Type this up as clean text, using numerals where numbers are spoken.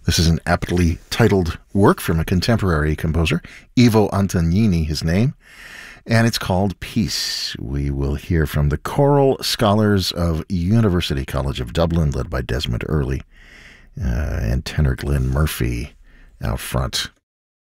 This is an aptly titled work from a contemporary composer, Ivo Antognini, his name, and it's called Peace. We will hear from the Choral Scholars of University College of Dublin, led by Desmond Earley, and tenor Glenn Murphy out front.